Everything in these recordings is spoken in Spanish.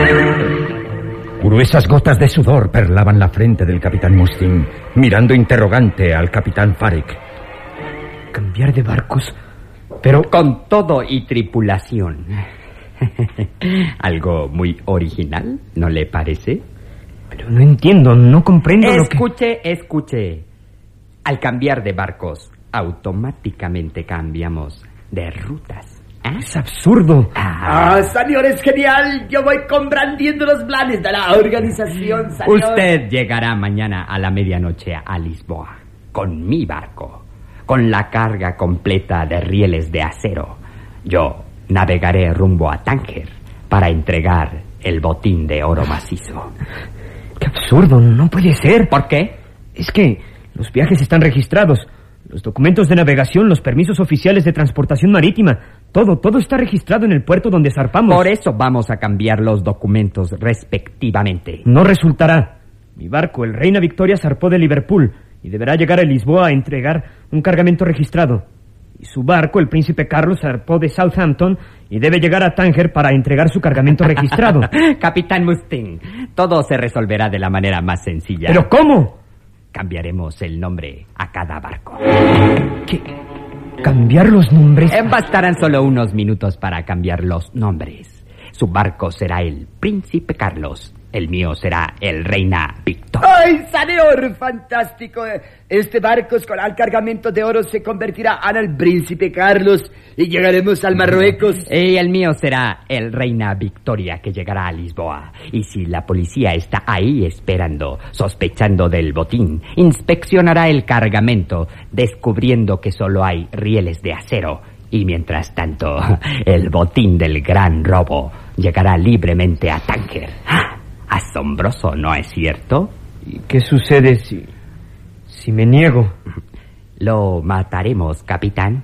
Gruesas gotas de sudor perlaban la frente del capitán Mustin, mirando interrogante al capitán Farek. ¿Cambiar de barcos? Pero con todo y tripulación. Algo muy original, ¿no le parece? Pero no entiendo, no comprendo Escuche. Al cambiar de barcos, automáticamente cambiamos de rutas. Es absurdo. Señor, es genial. Yo voy comprendiendo los planes de la organización, señor. Usted llegará mañana a la medianoche a Lisboa con mi barco, con la carga completa de rieles de acero. Yo navegaré rumbo a Tánger para entregar el botín de oro macizo. ¡Qué absurdo! No puede ser. ¿Por qué? Es que los viajes están registrados. Los documentos de navegación, los permisos oficiales de transportación marítima, todo está registrado en el puerto donde zarpamos. Por eso vamos a cambiar los documentos respectivamente. No resultará. Mi barco, el Reina Victoria, zarpó de Liverpool y deberá llegar a Lisboa a entregar un cargamento registrado. Y su barco, el Príncipe Carlos, zarpó de Southampton y debe llegar a Tánger para entregar su cargamento registrado. Capitán Mustin, todo se resolverá de la manera más sencilla. ¿Pero cómo? Cambiaremos el nombre a cada barco. ¿Qué? ¿Cambiar los nombres? Bastarán solo unos minutos para cambiar los nombres. Su barco será el Príncipe Carlos. El mío será el Reina Victoria. ¡Ay, señor! ¡Fantástico! Este barco con el cargamento de oro se convertirá en el Príncipe Carlos y llegaremos al Marruecos. Y el mío será el Reina Victoria, que llegará a Lisboa. Y si la policía está ahí esperando, sospechando del botín, inspeccionará el cargamento, descubriendo que solo hay rieles de acero. Y mientras tanto, el botín del gran robo llegará libremente a Tánger. Asombroso, ¿no es cierto? ¿Y qué sucede si me niego? Lo mataremos, capitán.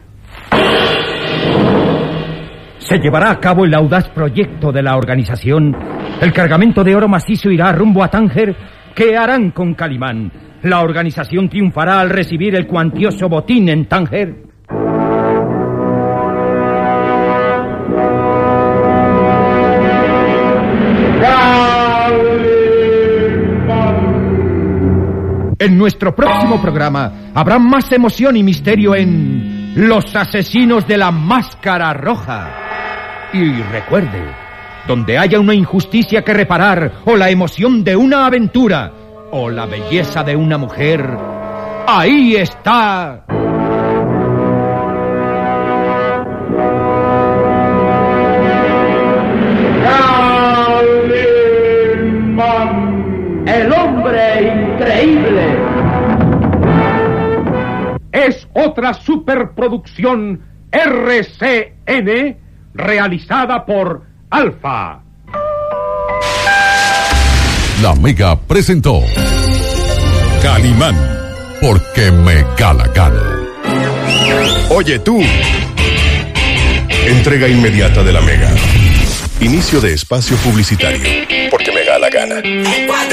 Se llevará a cabo el audaz proyecto de la organización. El cargamento de oro macizo irá rumbo a Tánger. ¿Qué harán con Calimán? ¿La organización triunfará al recibir el cuantioso botín en Tánger? En nuestro próximo programa habrá más emoción y misterio en Los asesinos de la máscara roja. Y recuerde, donde haya una injusticia que reparar, o la emoción de una aventura, o la belleza de una mujer, ahí está... ¡El hombre increíble! Es otra superproducción RCN realizada por Alfa. La Mega presentó Calimán, porque me gana gana. Oye tú. Entrega inmediata de La Mega. Inicio de espacio publicitario. Porque me da la gana.